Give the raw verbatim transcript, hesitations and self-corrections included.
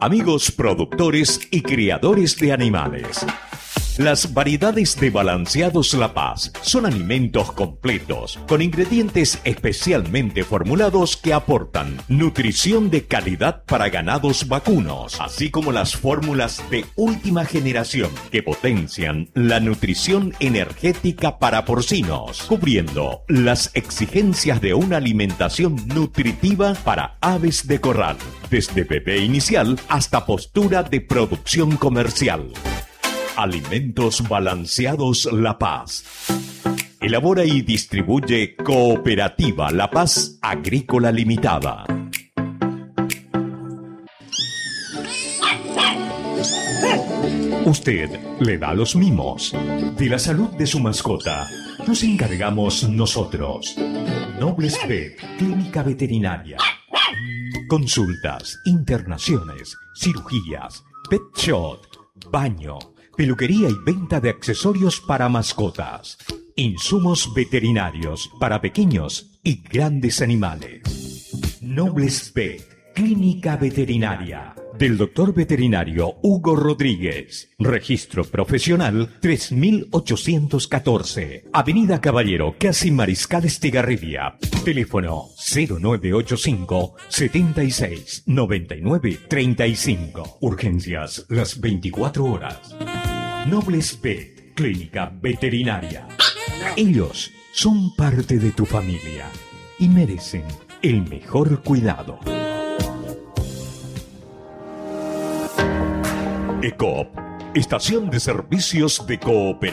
Amigos productores y criadores de animales. Las variedades de Balanceados La Paz son alimentos completos, con ingredientes especialmente formulados que aportan nutrición de calidad para ganados vacunos, así como las fórmulas de última generación que potencian la nutrición energética para porcinos, cubriendo las exigencias de una alimentación nutritiva para aves de corral, desde bebé inicial hasta postura de producción comercial. Alimentos Balanceados La Paz. Elabora y distribuye Cooperativa La Paz Agrícola Limitada. Usted le da los mimos. De la salud de su mascota nos encargamos nosotros. Nobles Vet, Clínica Veterinaria. Consultas, internaciones, cirugías, pet shop, baño, peluquería y venta de accesorios para mascotas. Insumos veterinarios para pequeños y grandes animales. Nobles Vet, Clínica Veterinaria. Del doctor veterinario Hugo Rodríguez. Registro profesional tres mil ochocientos catorce. Avenida Caballero, casi Mariscal Estigarribia. Teléfono cero nueve ocho cinco, setenta y seis, noventa y nueve, treinta y cinco. Urgencias las veinticuatro horas. Nobles Vet, Clínica Veterinaria. Ellos son parte de tu familia y merecen el mejor cuidado. ECOOP, Estación de Servicios de Cooperativa.